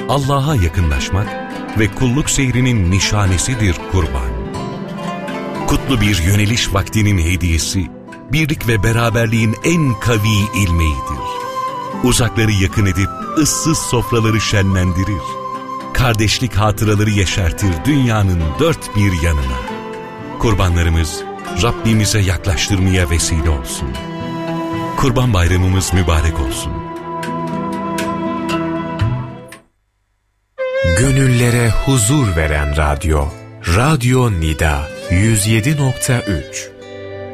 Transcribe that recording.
Allah'a yakınlaşmak ve kulluk seyrinin nişanesidir kurban. Kutlu bir yöneliş vaktinin hediyesi, birlik ve beraberliğin en kavi ilmeğidir. Uzakları yakın edip ıssız sofraları şenlendirir. Kardeşlik hatıraları yeşertir dünyanın dört bir yanına. Kurbanlarımız Rabbimize yaklaştırmaya vesile olsun. Kurban Bayramımız mübarek olsun. Gönüllere huzur veren radyo, Radyo Nida 107.3